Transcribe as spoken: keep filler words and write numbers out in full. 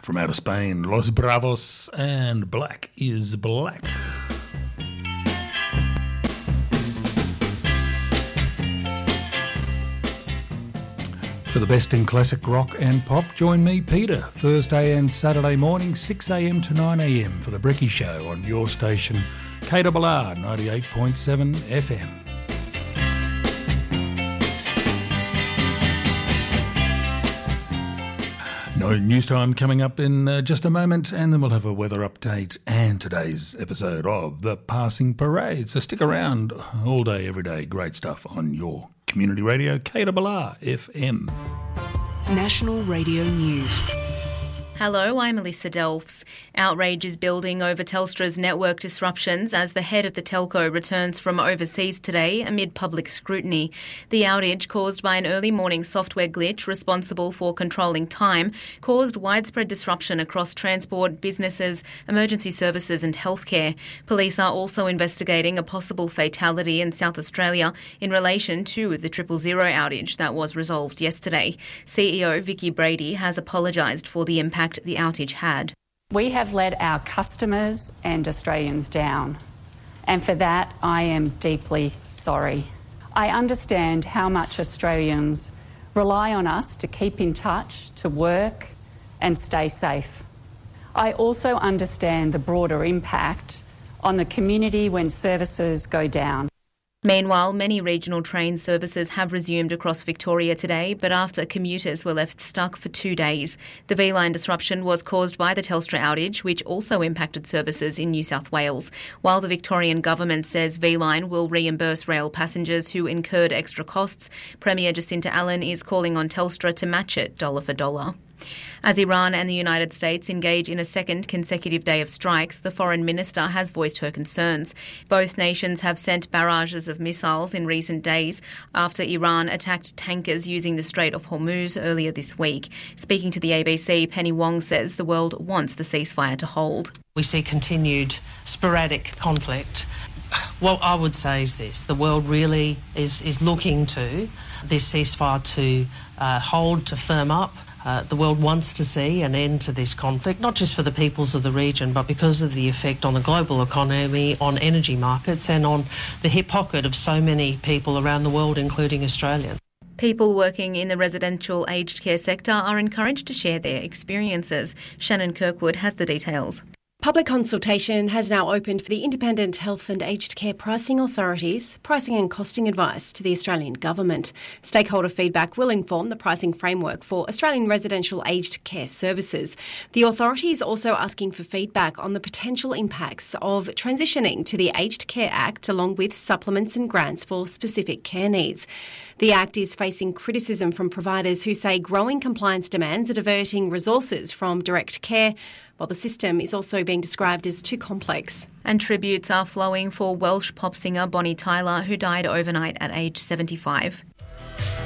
From out of Spain, Los Bravos and Black is Black. For the best in classic rock and pop, join me, Peter, Thursday and Saturday morning, six a m to nine a m for the Bricky Show on your station, K R R ninety-eight point seven F M. No news time coming up in uh, just a moment, and then we'll have a weather update and today's episode of The Passing Parade. So stick around all day, every day. Great stuff on your community radio, K R R F M. National Radio News. Hello, I'm Alyssa Delphs. Outrage is building over Telstra's network disruptions as the head of the telco returns from overseas today amid public scrutiny. The outage, caused by an early morning software glitch responsible for controlling time, caused widespread disruption across transport, businesses, emergency services and healthcare. Police are also investigating a possible fatality in South Australia in relation to the triple zero outage that was resolved yesterday. C E O Vicki Brady has apologised for the impact the outage had. We have let our customers and Australians down, and for that I am deeply sorry. I understand how much Australians rely on us to keep in touch, to work and stay safe. I also understand the broader impact on the community when services go down. Meanwhile, many regional train services have resumed across Victoria today, but after commuters were left stuck for two days. The V-Line disruption was caused by the Telstra outage, which also impacted services in New South Wales. While the Victorian government says V-Line will reimburse rail passengers who incurred extra costs, Premier Jacinta Allen is calling on Telstra to match it dollar for dollar. As Iran and the United States engage in a second consecutive day of strikes, the foreign minister has voiced her concerns. Both nations have sent barrages of missiles in recent days after Iran attacked tankers using the Strait of Hormuz earlier this week. Speaking to the A B C, Penny Wong says the world wants the ceasefire to hold. We see continued sporadic conflict. What I would say is this: the world really is, is looking to this ceasefire to uh, hold, to firm up. Uh, the world wants to see an end to this conflict, not just for the peoples of the region, but because of the effect on the global economy, on energy markets and on the hip pocket of so many people around the world, including Australians. People working in the residential aged care sector are encouraged to share their experiences. Shannon Kirkwood has the details. Public consultation has now opened for the Independent Health and Aged Care Pricing Authority's pricing and costing advice to the Australian Government. Stakeholder feedback will inform the pricing framework for Australian residential aged care services. The authority is also asking for feedback on the potential impacts of transitioning to the Aged Care Act, along with supplements and grants for specific care needs. The Act is facing criticism from providers who say growing compliance demands are diverting resources from direct care, while the system is also being described as too complex. And tributes are flowing for Welsh pop singer Bonnie Tyler, who died overnight at age seventy-five.